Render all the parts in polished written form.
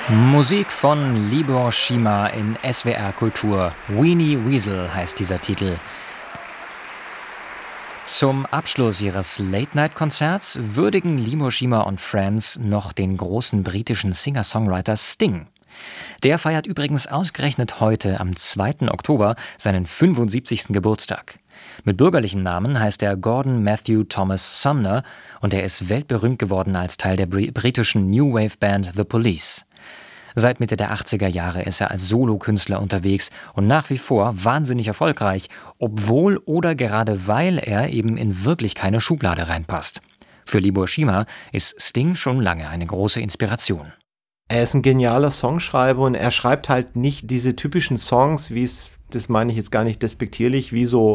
Musik von Libor Schima in SWR Kultur. Weenie Weasel heißt dieser Titel. Zum Abschluss ihres Late-Night-Konzerts würdigen Libor Schima und Friends noch den großen britischen Singer-Songwriter Sting. Der feiert übrigens ausgerechnet heute, am 2. Oktober, seinen 75. Geburtstag. Mit bürgerlichem Namen heißt er Gordon Matthew Thomas Sumner und er ist weltberühmt geworden als Teil der britischen New Wave Band The Police. Seit Mitte der 80er Jahre ist er als Solokünstler unterwegs und nach wie vor wahnsinnig erfolgreich, obwohl oder gerade weil er eben in wirklich keine Schublade reinpasst. Für Libor Schima ist Sting schon lange eine große Inspiration. Er ist ein genialer Songschreiber und er schreibt halt nicht diese typischen Songs, das meine ich jetzt gar nicht despektierlich, wie so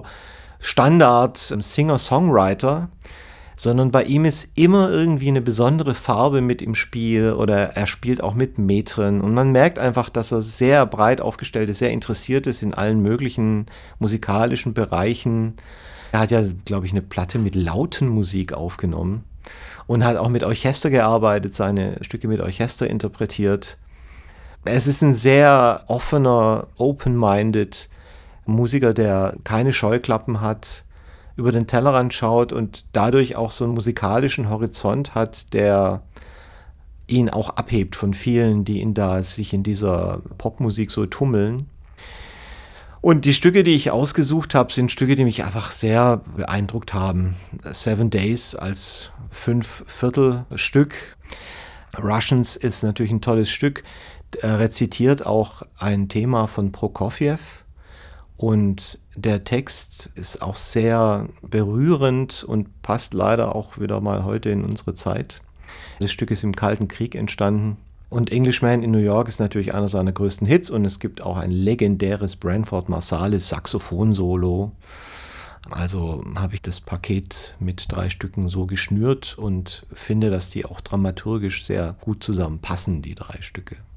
Standard-Singer-Songwriter, sondern bei ihm ist immer irgendwie eine besondere Farbe mit im Spiel oder er spielt auch mit Metren und man merkt einfach, dass er sehr breit aufgestellt ist, sehr interessiert ist in allen möglichen musikalischen Bereichen. Er hat ja, glaube ich, eine Platte mit lauten Musik aufgenommen und hat auch mit Orchester gearbeitet, seine Stücke mit Orchester interpretiert. Es ist ein sehr offener, open-minded Musiker, der keine Scheuklappen hat, über den Tellerrand schaut und dadurch auch so einen musikalischen Horizont hat, der ihn auch abhebt von vielen, die sich in dieser Popmusik so tummeln. Und die Stücke, die ich ausgesucht habe, sind Stücke, die mich einfach sehr beeindruckt haben. 7 Days als 5/4 Russians ist natürlich ein tolles Stück. Er rezitiert auch ein Thema von Prokofjew. Und der Text ist auch sehr berührend und passt leider auch wieder mal heute in unsere Zeit. Das Stück ist im Kalten Krieg entstanden. Und Englishman in New York ist natürlich einer seiner größten Hits. Und es gibt auch ein legendäres Branford Marsalis Saxophon-Solo. Also habe ich das Paket mit 3 Stücken so geschnürt und finde, dass die auch dramaturgisch sehr gut zusammenpassen, die 3 Stücke.